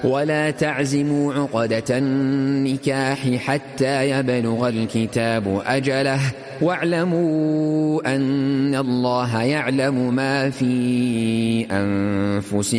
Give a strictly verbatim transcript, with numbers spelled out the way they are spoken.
ولا تعزموا عقدة النكاح حتى يبلغ الكتاب أجله واعلموا أن الله يعلم ما في أنفسكم